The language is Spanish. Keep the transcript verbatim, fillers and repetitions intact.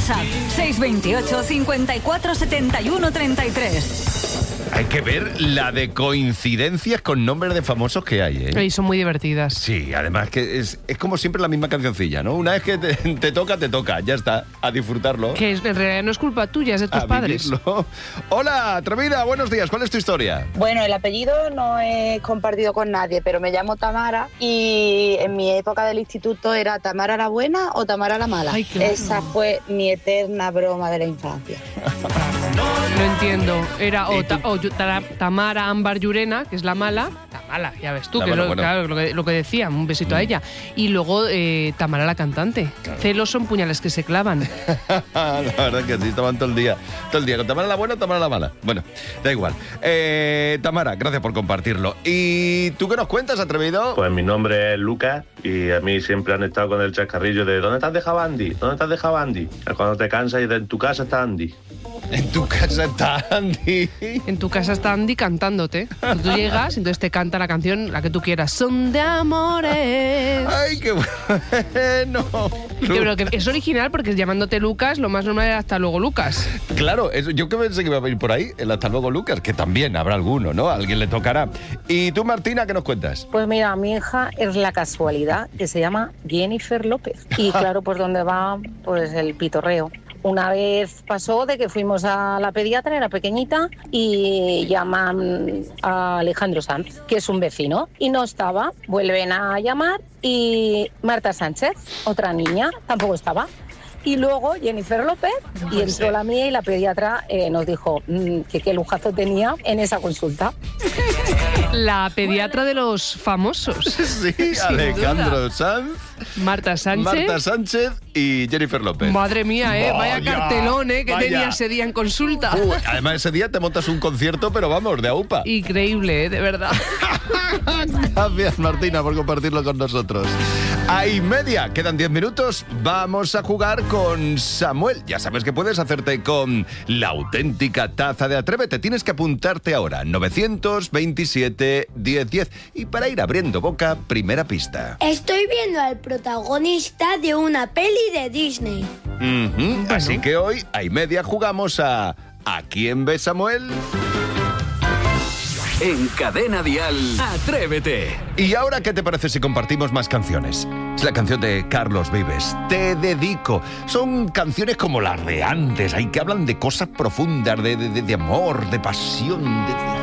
WhatsApp seis dos ocho, cinco cuatro, siete uno tres tres. Hay que ver la de coincidencias con nombres de famosos que hay, ¿eh? Y son muy divertidas. Sí, además que es, es como siempre la misma cancioncilla, ¿no? Una vez que te, te toca, te toca, ya está, a disfrutarlo. Que en realidad no es culpa tuya, es de tus a padres. Vivirlo. Hola, atrevida, buenos días, ¿cuál es tu historia? Bueno, el apellido no he compartido con nadie, pero me llamo Tamara y en mi época del instituto era Tamara la buena o Tamara la mala. Ay, qué Esa fue mi eterna broma de la infancia. No entiendo. Era o, ta, o ta, Tamara Ámbar Llurena, que es la mala. La mala, ya ves tú, La que mala, es lo, bueno. claro, lo, que, lo que decía. Un besito Mm. a ella. Y luego eh, Tamara la cantante. Claro. Celos son puñales que se clavan. La verdad que sí, estaban todo el día. Todo el día, con Tamara la buena o Tamara la mala. Bueno, da igual. Eh, Tamara, gracias por compartirlo. ¿Y tú qué nos cuentas, atrevido? Pues mi nombre es Lucas y a mí siempre han estado con el chascarrillo de ¿dónde te has dejado Andy? ¿Dónde te has dejado Andy? Cuando te cansas y de en tu casa está Andy. En tu casa está Andy. En tu casa está Andy cantándote. Tú llegas y entonces te canta la canción, la que tú quieras. Son de amores. ¡Ay, qué bueno! Yo creo que es original porque llamándote Lucas, lo más normal era hasta luego Lucas. Claro, eso, yo que pensé que iba a venir por ahí, el hasta luego Lucas, que también habrá alguno, ¿no? A alguien le tocará. ¿Y tú, Martina, qué nos cuentas? Pues mira, mi hija es la casualidad que se llama Jennifer López. Y claro, pues donde va, pues el pitorreo. Una vez pasó de que fuimos a la pediatra, era pequeñita, y llaman a Alejandro Sanz, que es un vecino, y no estaba. Vuelven a llamar y Marta Sánchez, otra niña, tampoco estaba. Y luego Jennifer López, y entró la mía y la pediatra eh, nos dijo mmm, que qué lujazo tenía en esa consulta. La pediatra de los famosos. Sí, Sin Alejandro duda. Sanz, Marta Sánchez. Marta Sánchez y Jennifer López. Madre mía, ¿eh? Vaya, Vaya, cartelón, ¿eh? Que vaya. tenía ese día en consulta. Uh, además, ese día te montas un concierto, pero vamos, de aupa. Increíble, ¿eh? De verdad. Gracias, Martina, por compartirlo con nosotros. A y media, quedan diez minutos. Vamos a jugar con Samuel. Ya sabes que puedes hacerte con la auténtica taza de Atrévete. Tienes que apuntarte ahora, novecientos veintisiete, diez diez. Y para ir abriendo boca, primera pista. Estoy viendo al protagonista de una peli de Disney. Uh-huh. Bueno. Así que hoy, a y media, jugamos a ¿A quién ves, Samuel? En Cadena Dial, Atrévete. Y ahora, ¿qué te parece si compartimos más canciones? Es la canción de Carlos Vives, Te dedico. Son canciones como las de antes, hay que hablan de cosas profundas, de, de, de amor, de pasión, de...